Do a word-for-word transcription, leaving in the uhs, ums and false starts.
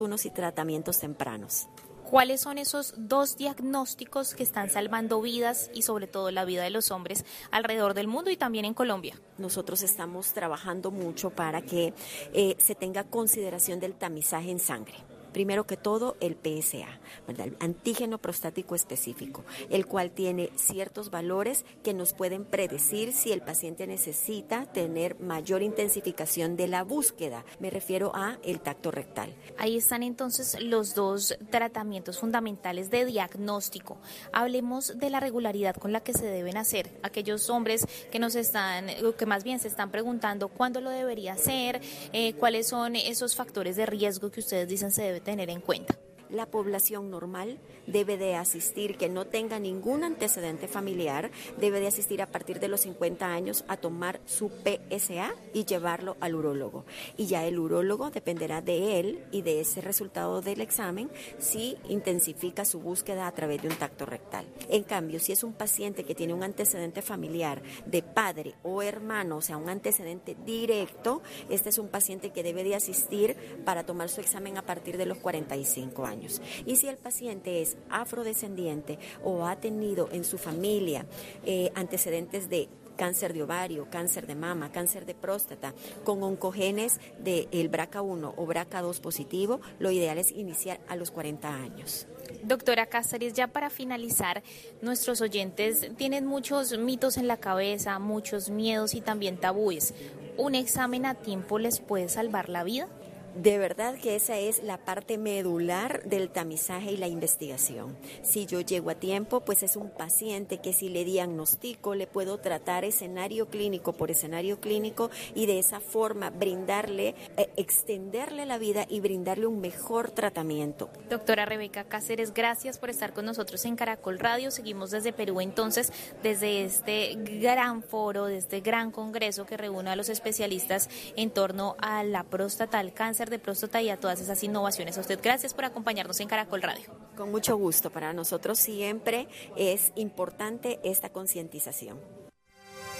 y tratamientos tempranos. ¿Cuáles son esos dos diagnósticos que están salvando vidas y sobre todo la vida de los hombres alrededor del mundo y también en Colombia? Nosotros estamos trabajando mucho para que eh, se tenga consideración del tamizaje en sangre. Primero que todo, el P S A, ¿verdad? El antígeno prostático específico, el cual tiene ciertos valores que nos pueden predecir si el paciente necesita tener mayor intensificación de la búsqueda. Me refiero a el tacto rectal. Ahí están entonces los dos tratamientos fundamentales de diagnóstico. Hablemos de la regularidad con la que se deben hacer. Aquellos hombres que nos están, que más bien se están preguntando cuándo lo debería hacer, eh, cuáles son esos factores de riesgo que ustedes dicen se debe tener en cuenta. La población normal debe de asistir, que no tenga ningún antecedente familiar, debe de asistir a partir de los cincuenta años a tomar su P S A y llevarlo al urólogo. Y ya el urólogo dependerá de él y de ese resultado del examen si intensifica su búsqueda a través de un tacto rectal. En cambio, si es un paciente que tiene un antecedente familiar de padre o hermano, o sea, un antecedente directo, este es un paciente que debe de asistir para tomar su examen a partir de los cuarenta y cinco años. Y si el paciente es afrodescendiente o ha tenido en su familia eh, antecedentes de cáncer de ovario, cáncer de mama, cáncer de próstata, con oncogenes del B R C A uno o B R C A dos positivo, lo ideal es iniciar a los cuarenta años. Doctora Cáceres, ya para finalizar, nuestros oyentes tienen muchos mitos en la cabeza, muchos miedos y también tabúes. ¿Un examen a tiempo les puede salvar la vida? De verdad que esa es la parte medular del tamizaje y la investigación. Si yo llego a tiempo, pues es un paciente que si le diagnostico, le puedo tratar escenario clínico por escenario clínico y de esa forma brindarle, eh, extenderle la vida y brindarle un mejor tratamiento. Doctora Rebeca Cáceres, gracias por estar con nosotros en Caracol Radio. Seguimos desde Perú entonces, desde este gran foro, desde este gran congreso que reúne a los especialistas en torno a la próstata, al cáncer de próstata y a todas esas innovaciones. A usted gracias por acompañarnos en Caracol Radio. Con mucho gusto. Para nosotros siempre es importante esta concientización.